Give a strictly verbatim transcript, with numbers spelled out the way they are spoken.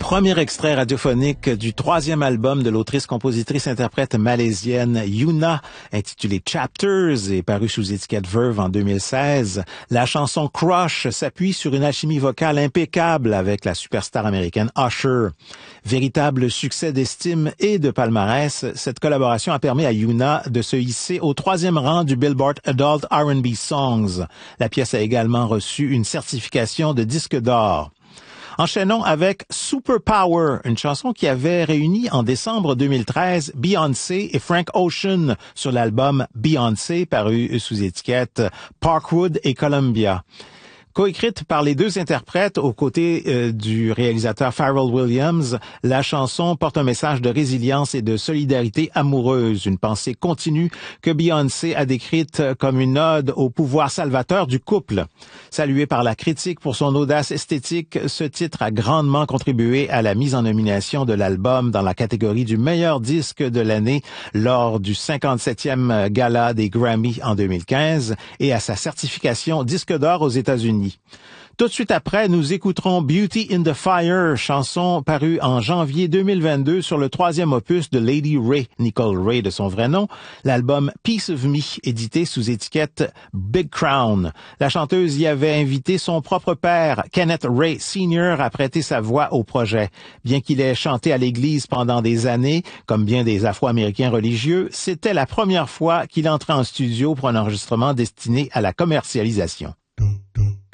Premier extrait radiophonique du troisième album de l'autrice-compositrice-interprète malaisienne Yuna, intitulé Chapters et paru sous étiquette Verve en deux mille seize. La chanson Crush s'appuie sur une alchimie vocale impeccable avec la superstar américaine Usher. Véritable succès d'estime et de palmarès, cette collaboration a permis à Yuna de se hisser au troisième rang du Billboard Adult R and B Songs. La pièce a également reçu une certification de disque d'or. Enchaînons avec Superpower, une chanson qui avait réuni en décembre deux mille treize Beyoncé et Frank Ocean sur l'album Beyoncé paru sous étiquette Parkwood et Columbia. Coécrite par les deux interprètes aux côtés euh, du réalisateur Pharrell Williams, la chanson porte un message de résilience et de solidarité amoureuse, une pensée continue que Beyoncé a décrite comme une ode au pouvoir salvateur du couple. Salué par la critique pour son audace esthétique, ce titre a grandement contribué à la mise en nomination de l'album dans la catégorie du meilleur disque de l'année lors du cinquante-septième gala des Grammy en deux mille quinze et à sa certification disque d'or aux États-Unis. Tout de suite après, nous écouterons Beauty in the Fire, chanson parue en janvier deux mille vingt-deux sur le troisième opus de Lady Ray, Nicole Ray de son vrai nom, l'album Piece of Me, édité sous étiquette Big Crown. La chanteuse y avait invité son propre père, Kenneth Ray Senior, à prêter sa voix au projet. Bien qu'il ait chanté à l'église pendant des années, comme bien des Afro-Américains religieux, c'était la première fois qu'il entrait en studio pour un enregistrement destiné à la commercialisation.